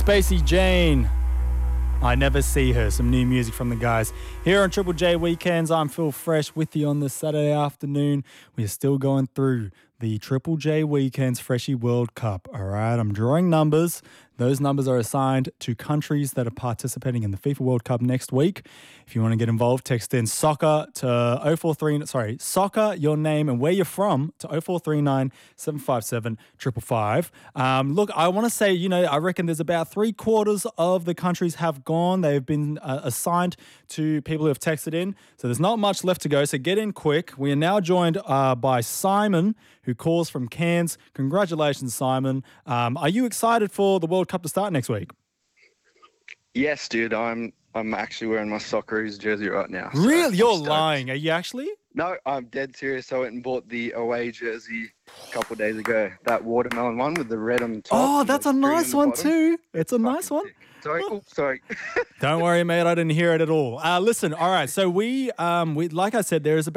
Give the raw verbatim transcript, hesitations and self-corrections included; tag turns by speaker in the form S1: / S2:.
S1: Spacey Jane. I Never See Her. Some new music from the guys here on Triple J Weekends. I'm Phil Fresh with you on this Saturday afternoon. We are still going through the Triple J Weekends Freshie World Cup. All right, I'm drawing numbers. Those numbers are assigned to countries that are participating in the FIFA World Cup next week. If you want to get involved, text in soccer to oh four three, sorry, soccer, your name and where you're from to oh four three nine, seven five seven, five five five. Um, look, I want to say, you know, I reckon there's about three quarters of the countries have gone. They've been uh, assigned to people who have texted in. So there's not much left to go. So get in quick. We are now joined uh, by Simon, who calls from Cairns. Congratulations, Simon. Um, are you excited for the World Cup to start next week?
S2: Yes, dude. I'm I'm actually wearing my Socceroos jersey right now. So
S1: Really? You're
S2: stoked.
S1: lying. Are you actually?
S2: No, I'm dead serious. I went and bought the away jersey a couple of days ago. That watermelon one with the red on the top.
S1: Oh, that's a nice one too. It's a nice one.
S2: Sick. Sorry. Oh, sorry.
S1: Don't worry, mate. I didn't hear it at all. Uh, listen, all right. So we, um, we, like I said, there is about